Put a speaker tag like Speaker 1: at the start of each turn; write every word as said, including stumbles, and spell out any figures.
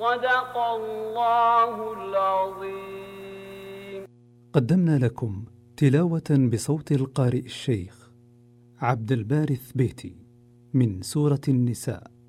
Speaker 1: صدق الله العظيم.
Speaker 2: قدمنا لكم تلاوة بصوت القارئ الشيخ عبد الباري الثبيتي من سورة النساء.